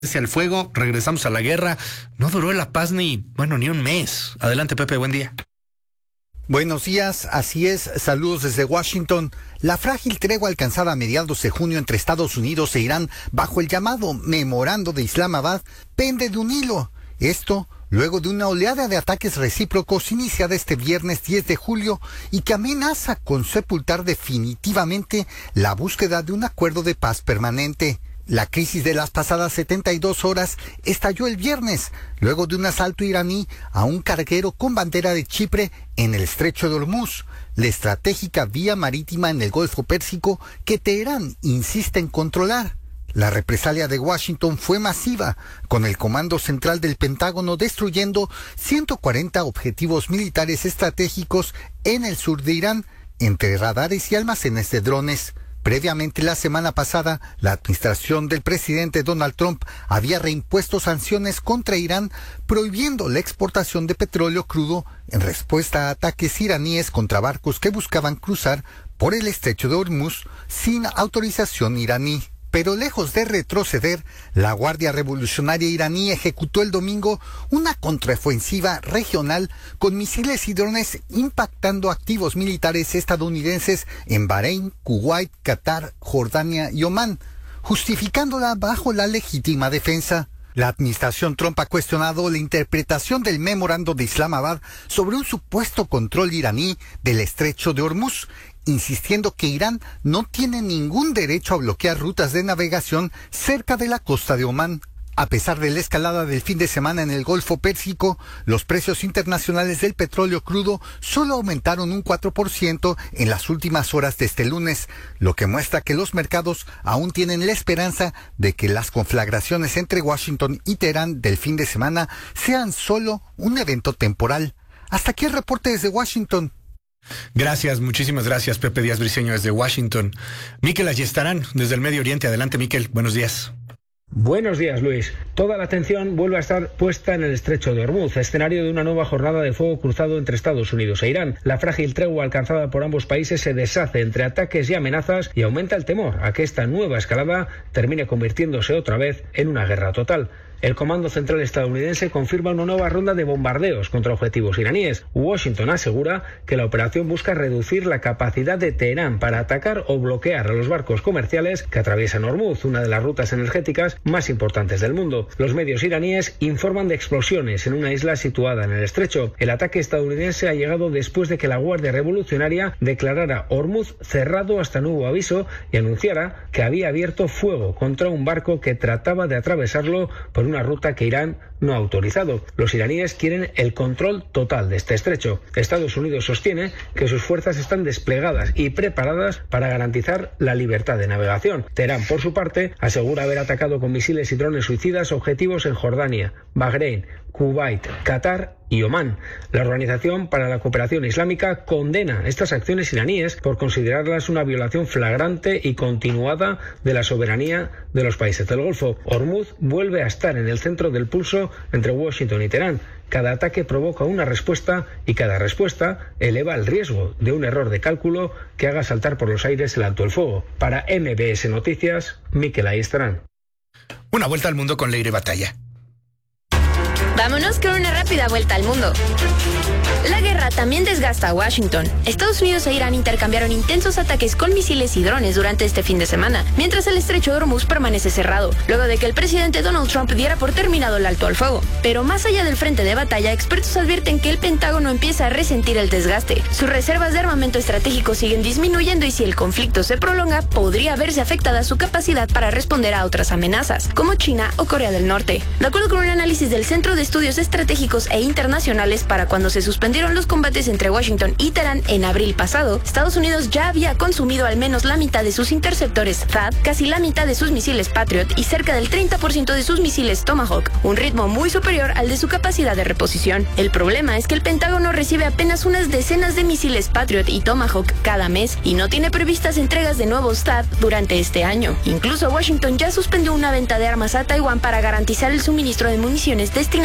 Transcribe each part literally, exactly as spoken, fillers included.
Al fuego, regresamos a la guerra. No duró la paz ni, bueno, ni un mes. Adelante, Pepe, buen día. Buenos días, así es, saludos desde Washington. La frágil tregua alcanzada a mediados de junio entre Estados Unidos e Irán bajo el llamado Memorando de Islamabad pende de un hilo. Esto luego de una oleada de ataques recíprocos iniciada este viernes diez de julio y que amenaza con sepultar definitivamente la búsqueda de un acuerdo de paz permanente. La crisis de las pasadas setenta y dos horas estalló el viernes, luego de un asalto iraní a un carguero con bandera de Chipre en el estrecho de Hormuz, la estratégica vía marítima en el Golfo Pérsico que Teherán insiste en controlar. La represalia de Washington fue masiva, con el Comando Central del Pentágono destruyendo ciento cuarenta objetivos militares estratégicos en el sur de Irán, entre radares y almacenes de drones. Previamente, la semana pasada, la administración del presidente Donald Trump había reimpuesto sanciones contra Irán, prohibiendo la exportación de petróleo crudo en respuesta a ataques iraníes contra barcos que buscaban cruzar por el estrecho de Hormuz sin autorización iraní. Pero lejos de retroceder, la Guardia Revolucionaria iraní ejecutó el domingo una contraofensiva regional con misiles y drones impactando activos militares estadounidenses en Bahrein, Kuwait, Qatar, Jordania y Omán, justificándola bajo la legítima defensa. La administración Trump ha cuestionado la interpretación del memorando de Islamabad sobre un supuesto control iraní del estrecho de Hormuz, insistiendo que Irán no tiene ningún derecho a bloquear rutas de navegación cerca de la costa de Omán. A pesar de la escalada del fin de semana en el Golfo Pérsico, los precios internacionales del petróleo crudo solo aumentaron un cuatro por ciento en las últimas horas de este lunes, lo que muestra que los mercados aún tienen la esperanza de que las conflagraciones entre Washington y Teherán del fin de semana sean solo un evento temporal. Hasta aquí el reporte desde Washington. Gracias, muchísimas gracias, Pepe Díaz Briceño desde Washington. Miquel Ayestarán desde el Medio Oriente. Adelante, Miquel, buenos días. Buenos días, Luis. Toda la atención vuelve a estar puesta en el estrecho de Hormuz, escenario de una nueva jornada de fuego cruzado entre Estados Unidos e Irán. La frágil tregua alcanzada por ambos países se deshace entre ataques y amenazas y aumenta el temor a que esta nueva escalada termine convirtiéndose otra vez en una guerra total. El Comando Central estadounidense confirma una nueva ronda de bombardeos contra objetivos iraníes. Washington asegura que la operación busca reducir la capacidad de Teherán para atacar o bloquear a los barcos comerciales que atraviesan Hormuz, una de las rutas energéticas más importantes del mundo. Los medios iraníes informan de explosiones en una isla situada en el estrecho. El ataque estadounidense ha llegado después de que la Guardia Revolucionaria declarara Hormuz cerrado hasta nuevo aviso y anunciara que había abierto fuego contra un barco que trataba de atravesarlo por una ruta que Irán no ha autorizado. Los iraníes quieren el control total de este estrecho. Estados Unidos sostiene que sus fuerzas están desplegadas y preparadas para garantizar la libertad de navegación. Teherán, por su parte, asegura haber atacado con misiles y drones suicidas objetivos en Jordania, Bahrein, Kuwait, Qatar y Omán. La Organización para la Cooperación Islámica condena estas acciones iraníes por considerarlas una violación flagrante y continuada de la soberanía de los países del Golfo. Hormuz vuelve a estar en el centro del pulso entre Washington y Teherán. Cada ataque provoca una respuesta y cada respuesta eleva el riesgo de un error de cálculo que haga saltar por los aires el alto el fuego. Para M B S Noticias, Miquel Ayestarán. Una vuelta al mundo con Leire Batalla. Vámonos con una rápida vuelta al mundo. La guerra también desgasta a Washington. Estados Unidos e Irán intercambiaron intensos ataques con misiles y drones durante este fin de semana, mientras el estrecho de Hormuz permanece cerrado, luego de que el presidente Donald Trump diera por terminado el alto al fuego. Pero más allá del frente de batalla, expertos advierten que el Pentágono empieza a resentir el desgaste. Sus reservas de armamento estratégico siguen disminuyendo y si el conflicto se prolonga, podría verse afectada su capacidad para responder a otras amenazas, como China o Corea del Norte. De acuerdo con un análisis del Centro de Estudios Estratégicos e Internacionales, para cuando se suspendieron los combates entre Washington y Teherán en abril pasado, Estados Unidos ya había consumido al menos la mitad de sus interceptores T H A D, casi la mitad de sus misiles Patriot y cerca del treinta por ciento de sus misiles Tomahawk, un ritmo muy superior al de su capacidad de reposición. El problema es que el Pentágono recibe apenas unas decenas de misiles Patriot y Tomahawk cada mes y no tiene previstas entregas de nuevos T H A D durante este año. Incluso Washington ya suspendió una venta de armas a Taiwán para garantizar el suministro de municiones destinadas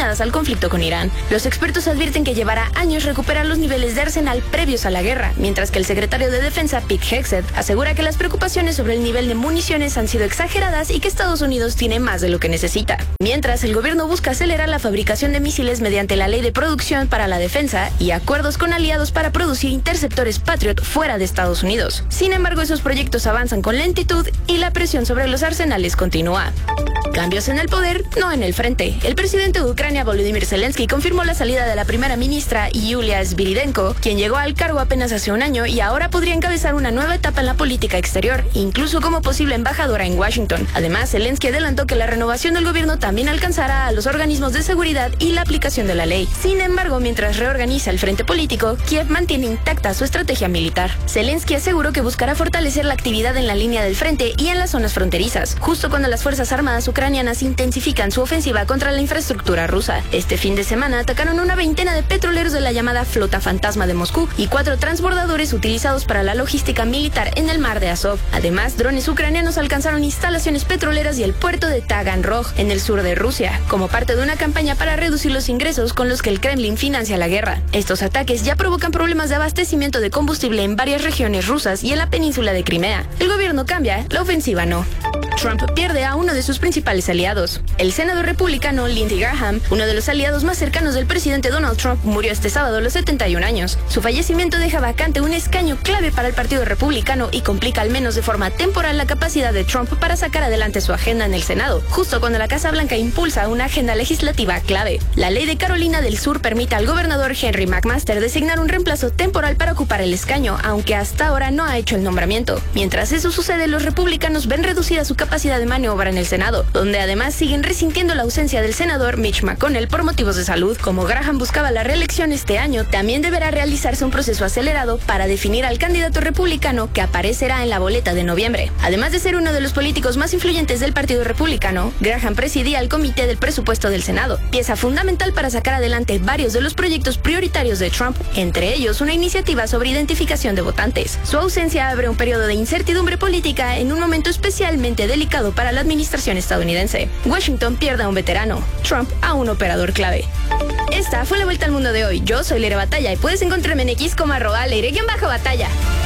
relacionadas al conflicto con Irán. Los expertos advierten que llevará años recuperar los niveles de arsenal previos a la guerra, mientras que el secretario de Defensa, Pete Hegseth, asegura que las preocupaciones sobre el nivel de municiones han sido exageradas y que Estados Unidos tiene más de lo que necesita. Mientras, el gobierno busca acelerar la fabricación de misiles mediante la Ley de Producción para la Defensa y acuerdos con aliados para producir interceptores Patriot fuera de Estados Unidos. Sin embargo, esos proyectos avanzan con lentitud y la presión sobre los arsenales continúa. Cambios en el poder, no en el frente. El presidente de Ucrania, Volodymyr Zelensky, confirmó la salida de la primera ministra Yulia Sviridenko, quien llegó al cargo apenas hace un año y ahora podría encabezar una nueva etapa en la política exterior, incluso como posible embajadora en Washington. Además, Zelensky adelantó que la renovación del gobierno también alcanzará a los organismos de seguridad y la aplicación de la ley. Sin embargo, mientras reorganiza el frente político, Kiev mantiene intacta su estrategia militar. Zelensky aseguró que buscará fortalecer la actividad en la línea del frente y en las zonas fronterizas, justo cuando las Fuerzas Armadas ucranianas intensifican su ofensiva contra la infraestructura rusa. Este fin de semana atacaron una veintena de petroleros de la llamada Flota Fantasma de Moscú y cuatro transbordadores utilizados para la logística militar en el mar de Azov. Además, drones ucranianos alcanzaron instalaciones petroleras y el puerto de Taganrog, en el sur de Rusia, como parte de una campaña para reducir los ingresos con los que el Kremlin financia la guerra. Estos ataques ya provocan problemas de abastecimiento de combustible en varias regiones rusas y en la península de Crimea. El gobierno cambia, la ofensiva no. Trump pierde a uno de sus principales aliados. El senador republicano Lindsey Graham, uno de los aliados más cercanos del presidente Donald Trump, murió este sábado a los setenta y un años. Su fallecimiento deja vacante un escaño clave para el Partido Republicano y complica al menos de forma temporal la capacidad de Trump para sacar adelante su agenda en el Senado, justo cuando la Casa Blanca impulsa una agenda legislativa clave. La ley de Carolina del Sur permite al gobernador Henry McMaster designar un reemplazo temporal para ocupar el escaño, aunque hasta ahora no ha hecho el nombramiento. Mientras eso sucede, los republicanos ven reducida su capacidad de maniobra en el Senado, donde además siguen resintiendo la ausencia del senador Mitch McConnell por motivos de salud. Como Graham buscaba la reelección este año, también deberá realizarse un proceso acelerado para definir al candidato republicano que aparecerá en la boleta de noviembre. Además de ser uno de los políticos más influyentes del Partido Republicano, Graham presidía el Comité del Presupuesto del Senado, pieza fundamental para sacar adelante varios de los proyectos prioritarios de Trump, entre ellos una iniciativa sobre identificación de votantes. Su ausencia abre un periodo de incertidumbre política en un momento especialmente delicado para la administración estadounidense. Washington pierde a un veterano, Trump a un operador clave. Esta fue la vuelta al mundo de hoy. Yo soy Leire Batalla y puedes encontrarme en X como arroba Leire-Batalla.